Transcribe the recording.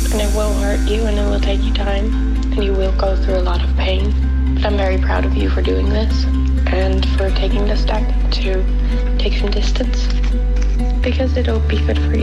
And it will hurt you and it will take you time and you will go through a lot of pain. But I'm very proud of you for doing this and for taking the step to take some distance because it'll be good for you.